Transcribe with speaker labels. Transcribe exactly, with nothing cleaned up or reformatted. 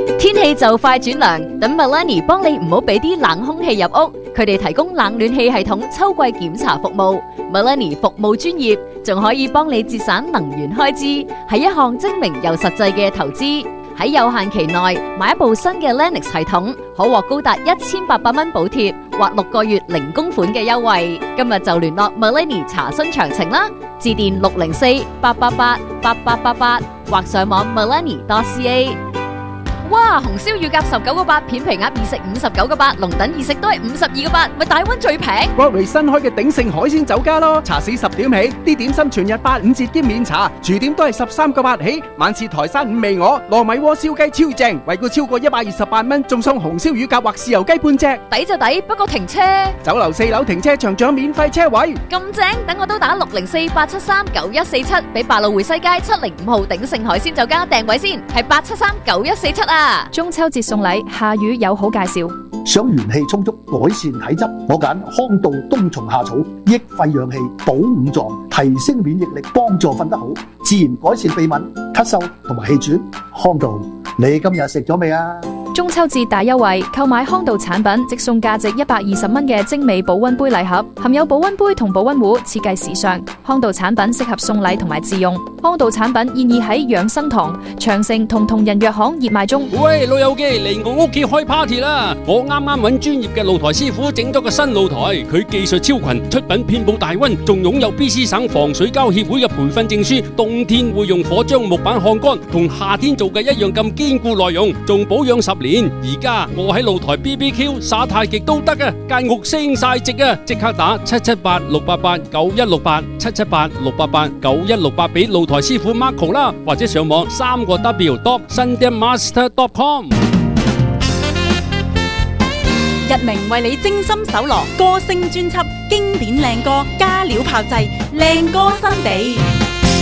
Speaker 1: 天氣就快轉涼，等 Melanie 幫你唔好俾啲冷空氣入屋。佢哋提供冷暖氣系統秋季檢查服務。Melanie 服務專業，仲可以幫你節省能源開支，係一項精明又實際嘅投資。喺有限期內買一部新嘅 Lennox 系統，可獲高達一千八百蚊補貼或六個月零供款嘅優惠。今日就聯絡 Melanie 查詢詳情啦，致電六零四八八八八八八八或上網 melanie dot c a。哇！紅燒乳鴿十九個八，片皮鴨二食五十九個八，龍躉二食都係五十二個八，咪大溫最平。
Speaker 2: Broadway 新開嘅鼎盛海鮮酒家咯，茶市十點起，啲點心全日八五折兼免茶，廚點都係十三個八起。晚市台山五味鵝、糯米鍋燒雞超正，惠顧超過一百二十八蚊，仲送紅燒乳鴿或豉油雞半隻，
Speaker 1: 抵就抵，不過停車。
Speaker 2: 酒樓四樓停車場仲有免費車位，
Speaker 1: 咁正，等我都打六零四八七三九一四七，俾百老匯西街七零五號鼎盛海鮮酒家訂位先，係八七三九一四七啊！
Speaker 3: 中秋節送禮，夏雨有好介紹。
Speaker 4: 想元氣充足，改善體質，我揀康道冬蟲夏草，益肺養氣，補五臟，提升免疫力，幫助瞓得好，自然改善鼻敏、咳嗽同埋氣喘。康道，你今日食咗未啊？
Speaker 3: 中秋節大優惠，購買康道產品即送價值一百二十蚊嘅精美保溫杯禮盒，含有保溫杯同保溫壺，設計時尚。康道產品適合送禮同埋自用。康道產品現已喺養生堂、長城同同仁藥行熱賣中。
Speaker 5: 喂，老友記，嚟我屋企開 party 啦！我啱啱揾專業嘅露台師傅整咗個新露台，佢技術超群，出品遍佈大溫，仲擁有 B C 省防水膠協會嘅培訓證書。冬天會用火將木板烘乾，同夏天做嘅一樣咁堅固耐用，仲保養十年。而家我喺露台 B B Q 耍太極都得啊，間屋升晒值啊！即刻打七七八六八八九一六八七七八六八八九一六八俾露台師傅 Marco 啦，或者上網三個 W dot sundanmaster dot com。
Speaker 6: 日明為你精心搜羅歌聲專輯，經典靚歌加料炮製，靚歌新地。